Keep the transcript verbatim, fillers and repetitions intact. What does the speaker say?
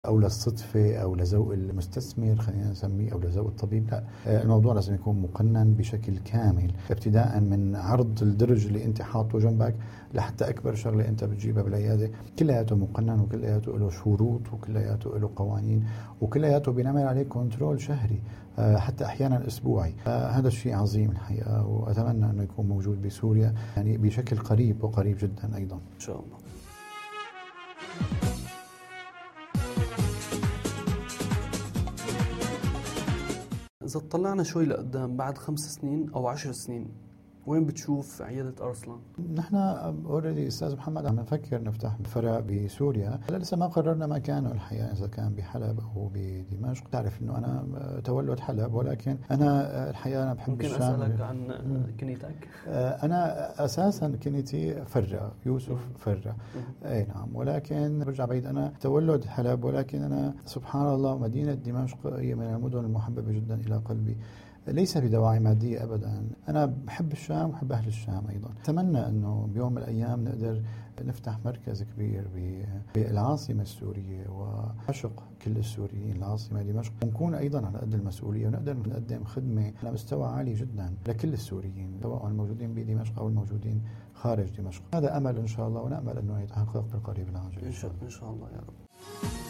أو للصدفة أو لذوق المستثمر خلينا نسميه أو لذوق الطبيب. لا، الموضوع لازم يكون مقنن بشكل كامل، ابتداء من عرض الدرج اللي أنت حاطه جنبك لحتى أكبر شغلة أنت بتجيبها بالعيادة، كلياته مقنن وكلياته له شروط وكلياته له قوانين وكلياته بنعمل عليه كنترول شهري حتى أحيانا أسبوعي. هذا الشيء عظيم الحقيقة، وأتمنى أنه يكون موجود بسوريا يعني بشكل قريب وقريب جدا أيضا إن شاء الله. إذا اطلعنا شوي لقدام بعد خمس سنين أو عشر سنين، وين بتشوف عيادة أرسلان؟ نحن اوريدي استاذ محمد عم نفكر نفتح فرع بسوريا، هلا لسه ما قررنا مكانه الحقيقه، اذا كان بحلب او بدمشق. تعرف انه انا تولد حلب، ولكن انا الحقيقه انا بحب ممكن الشام. ممكن اسالك عن كنيتك؟ انا اساسا كنيتي فرة، يوسف فرة. اي نعم، ولكن برجع بعيد، انا تولد حلب، ولكن انا سبحان الله مدينه دمشق هي من المدن المحببه جدا الى قلبي، ليس بدواعي مادية أبدا. أنا بحب الشام وبحب أهل الشام أيضا. أتمنى أنه بيوم من الأيام نقدر نفتح مركز كبير بالعاصمة السورية وعشق كل السوريين العاصمة دمشق، ونكون أيضا على قد المسؤولية ونقدر نقدم خدمة على مستوى عالي جدا لكل السوريين سواء الموجودين بدمشق أو الموجودين خارج دمشق. هذا أمل إن شاء الله، ونأمل أنه يتحقق بالقريب العاجل إن شاء الله يا رب.